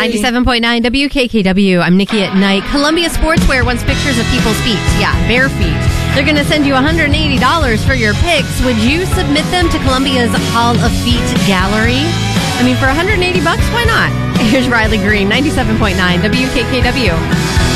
97.9 WKKW. I'm Nikki at Night. Columbia Sportswear wants pictures of people's feet. Yeah, bare feet. They're going to send you $180 for your pics. Would you submit them to Columbia's Hall of Feet Gallery? I mean, for $180, why not? Here's Riley Green, 97.9 WKKW.